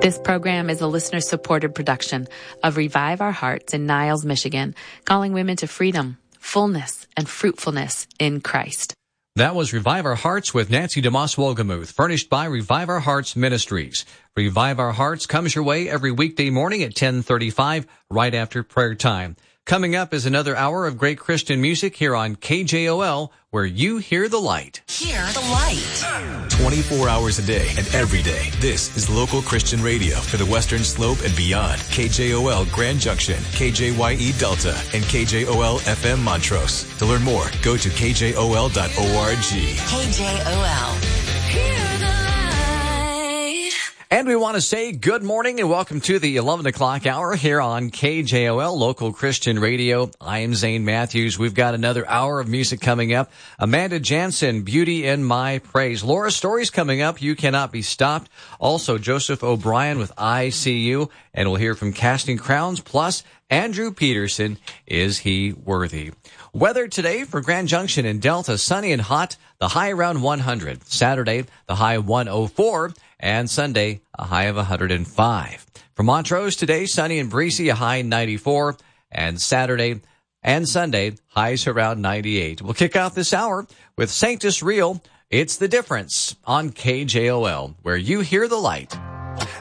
This program is a listener-supported production of Revive Our Hearts in Niles, Michigan, calling women to freedom, fullness, and fruitfulness in Christ. That was Revive Our Hearts with Nancy DeMoss Wolgemuth, furnished by Revive Our Hearts Ministries. Revive Our Hearts comes your way every weekday morning at 10:35, right after prayer time. Coming up is another hour of great Christian music here on KJOL, where you hear the light. Hear the light. 24 hours a day and every day. This is local Christian radio for the Western Slope and beyond. KJOL Grand Junction, KJYE Delta, and KJOL FM Montrose. To learn more, go to kjol.org. KJOL. Hear the light. And we want to say good morning and welcome to the 11 o'clock hour here on KJOL, local Christian radio. I am Zane Matthews. We've got another hour of music coming up. Amanda Jansen, Beauty in My Praise. Laura Story's coming up. You Cannot Be Stopped. Also, Joseph O'Brien with I See You. And we'll hear from Casting Crowns. Plus, Andrew Peterson, Is He Worthy? Weather today for Grand Junction and Delta, sunny and hot, the high around 100. Saturday, the high 104. And Sunday, a high of 105. For Montrose today, sunny and breezy, a high 94. And Saturday and Sunday, highs around 98. We'll kick off this hour with Sanctus Real. It's the difference on KJOL, where you hear the light.